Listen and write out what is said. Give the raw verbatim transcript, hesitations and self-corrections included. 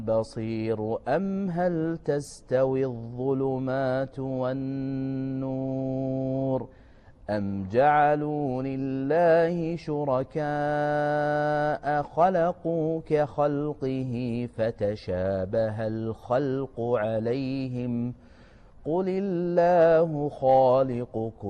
بصير أم هل تستوي الظلمات والنور أم جعلوا لله شركاء خلقوا كخلقه فتشابه الخلق عليهم قل الله خالق